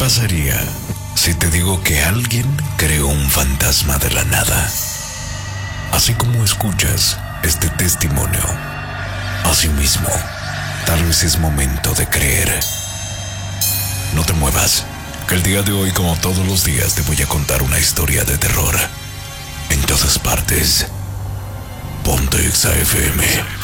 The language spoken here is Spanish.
pasaría si te digo que alguien creó un fantasma de la nada? Así como escuchas este testimonio, asimismo, tal vez es momento de creer. No te muevas, que el día de hoy, como todos los días, te voy a contar una historia de terror. En todas partes, Ponte Exa FM.